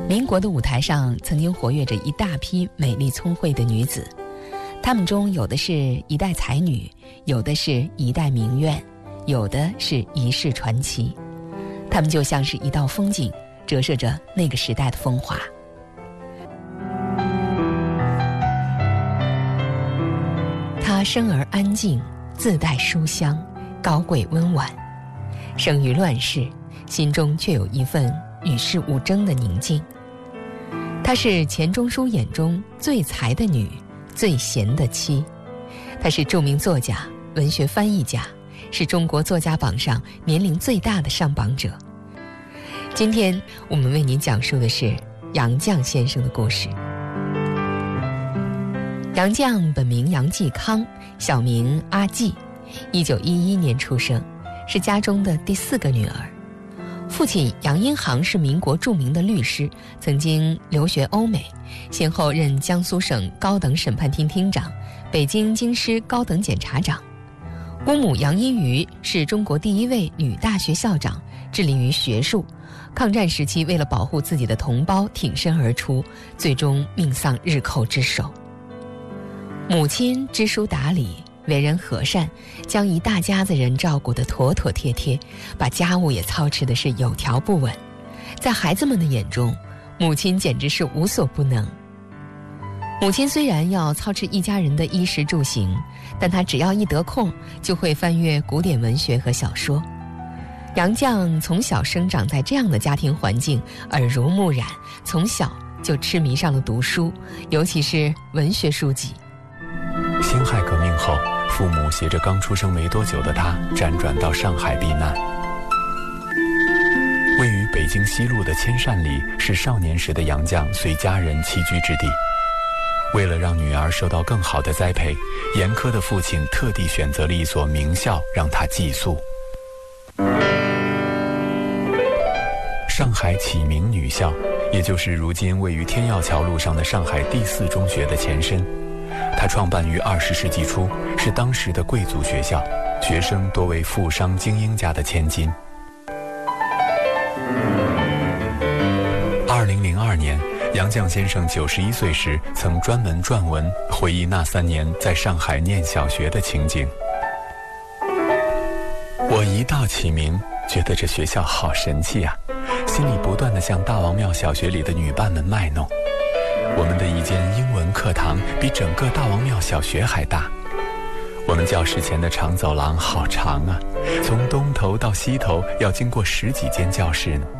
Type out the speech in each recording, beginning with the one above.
民国的舞台上曾经活跃着一大批美丽聪慧的女子，她们中有的是一代才女，有的是一代名媛，有的是一世传奇。她们就像是一道风景，折射着那个时代的风华。她生而安静，自带书香，高贵温婉，生于乱世，心中却有一份与世无争的宁静。她是钱钟书眼中最才的女，最贤的妻。她是著名作家、文学翻译家，是中国作家榜上年龄最大的上榜者。今天我们为您讲述的是杨绛先生的故事。杨绛本名杨继康，小名阿季，1911年出生，是家中的第4个女儿。父亲杨荫行是民国著名的律师，曾经留学欧美，先后任江苏省高等审判厅厅长、北京京师高等检察长。姑母杨荫瑜是中国第1位女大学校长，致力于学术。抗战时期为了保护自己的同胞挺身而出，最终命丧日寇之手。母亲知书达理，为人和善，将一大家子人照顾得妥妥帖帖，把家务也操持的是有条不紊。在孩子们的眼中，母亲简直是无所不能。母亲虽然要操持一家人的衣食住行，但她只要一得空，就会翻阅古典文学和小说。杨绛从小生长在这样的家庭环境，耳濡目染，从小就痴迷上了读书，尤其是文学书籍。 辛亥革命后，父母携着刚出生没多久的他辗转到上海避难。位于北京西路的千善里是少年时的杨绛随家人栖居之地。为了让女儿受到更好的栽培，严苛的父亲特地选择了一所名校让她寄宿。上海启明女校，也就是如今位于天耀桥路上的上海第4中学的前身。它创办于20世纪初，是当时的贵族学校，学生多为富商精英家的千金。2002年，杨绛先生91岁时，曾专门撰文回忆那3年在上海念小学的情景。我一到启明，觉得这学校好神气啊，心里不断地向大王庙小学里的女伴们卖弄。我们的一间英文课堂比整个大王庙小学还大，我们教室前的长走廊好长啊，从东头到西头要经过10几间教室呢。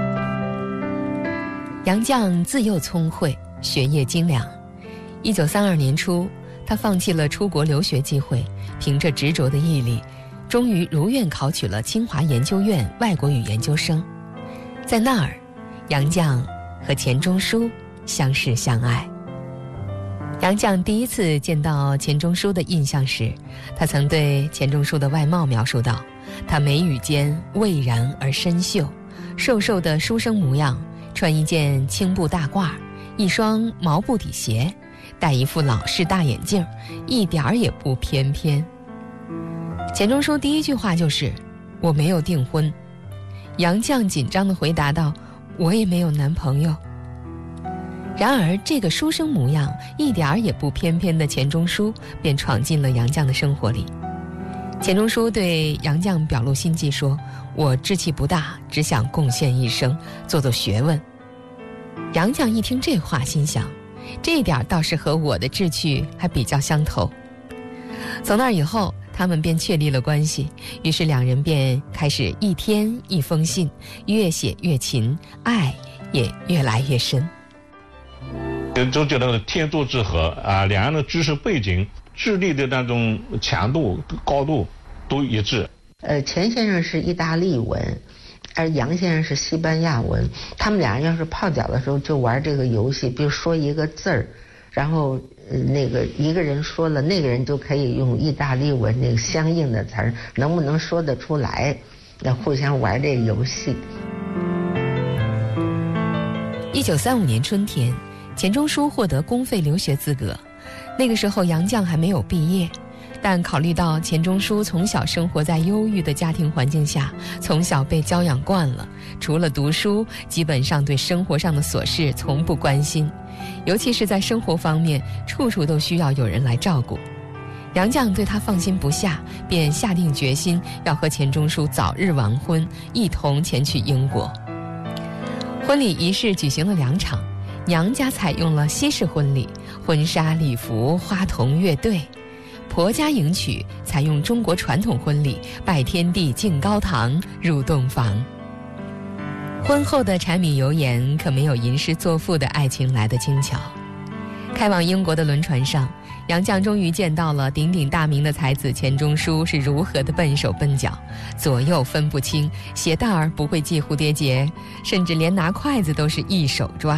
杨绛自幼聪慧，学业精良。1932年初，他放弃了出国留学机会，凭着执着的毅力，终于如愿考取了清华研究院外国语研究生。在那儿，杨绛和钱钟书相识相爱。杨绛第一次见到钱钟书的印象时，他曾对钱钟书的外貌描述道：他眉宇间蔚然而深秀，瘦瘦的书生模样，穿一件青布大褂，一双毛布底鞋，戴一副老式大眼镜，一点儿也不翩翩。钱钟书第一句话就是：我没有订婚。杨绛紧张地回答道：我也没有男朋友。然而这个书生模样一点儿也不翩翩的钱钟书便闯进了杨绛的生活里。钱钟书对杨绛表露心迹说：我志气不大，只想贡献一生，做做学问。杨绛一听这话，心想这一点倒是和我的志趣还比较相投。从那以后，他们便确立了关系，于是两人便开始一天一封信，越写越勤，爱也越来越深。 都觉得天作之合啊，两人的知识背景、智力的那种强度、高度都一致。 钱先生是意大利文，而杨先生是西班牙文。他们俩人要是泡脚的时候就玩这个游戏，比如说一个字儿，然后那个一个人说了，那个人就可以用意大利文那个相应的词儿，能不能说得出来？要互相玩这个游戏。 1935年春天，钱钟书获得公费留学资格。那个时候杨绛还没有毕业， 但考虑到钱钟书从小生活在忧郁的家庭环境下，从小被娇养惯了，除了读书，基本上对生活上的琐事从不关心，尤其是在生活方面，处处都需要有人来照顾。杨绛对他放心不下，便下定决心要和钱钟书早日完婚，一同前去英国。婚礼仪式举行了2场，娘家采用了西式婚礼，婚纱礼服、花童乐队；婆家迎娶采用中国传统婚礼，拜天地、敬高堂、入洞房。婚后的柴米油盐可没有吟诗作赋的爱情来得轻巧。开往英国的轮船上，杨绛终于见到了鼎鼎大名的才子钱钟书是如何的笨手笨脚，左右分不清，鞋带儿不会系蝴蝶结，甚至连拿筷子都是一手抓。